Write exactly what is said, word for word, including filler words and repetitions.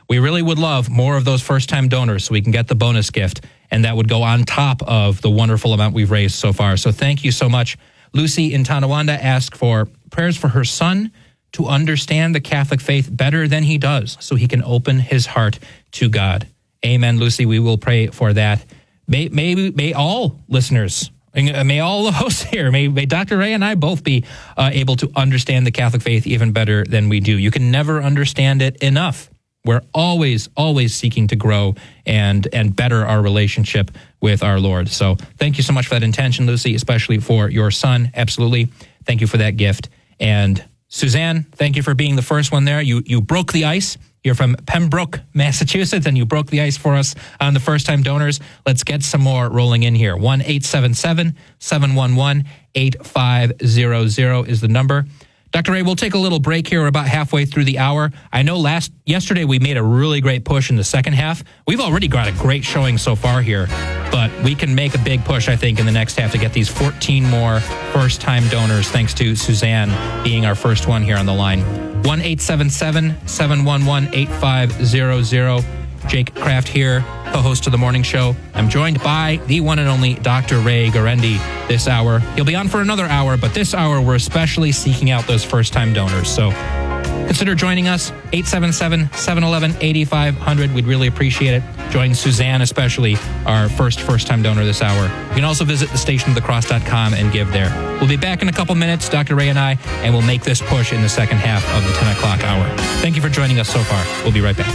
we really would love more of those first-time donors so we can get the bonus gift, and that would go on top of the wonderful amount we've raised so far. So thank you so much. Lucy in Tonawanda asked for prayers for her son to understand the Catholic faith better than he does so he can open his heart to God. Amen, Lucy. We will pray for that. May, may, may all listeners, may all the hosts here, may, may Doctor Ray and I both be uh, able to understand the Catholic faith even better than we do. You can never understand it enough. We're always, always seeking to grow and and better our relationship with our Lord. So thank you so much for that intention, Lucy, especially for your son. Absolutely. Thank you for that gift. And Suzanne, thank you for being the first one there. You you broke the ice. You're from Pembroke, Massachusetts, and you broke the ice for us on the first-time donors. Let's get some more rolling in here. one eight seven seven, seven one one, eight five zero zero is the number. Doctor Ray, we'll take a little break here. We're about halfway through the hour. I know last yesterday we made a really great push in the second half. We've already got a great showing so far here, but we can make a big push, I think, in the next half to get these fourteen more first-time donors, thanks to Suzanne being our first one here on the line. one eight seven seven, seven one one, eight five zero zero. Jake Kraft here, co-host of the morning show. I'm joined by the one and only Doctor Ray Guarendi this hour. He'll be on for another hour, but this hour we're especially seeking out those first-time donors. So consider joining us, eight seven seven, seven one one, eight five zero zero. We'd really appreciate it. Join Suzanne, especially, our first first-time donor this hour. You can also visit the station of the cross dot com and give there. We'll be back in a couple minutes, Doctor Ray and I, and we'll make this push in the second half of the ten o'clock hour. Thank you for joining us so far. We'll be right back.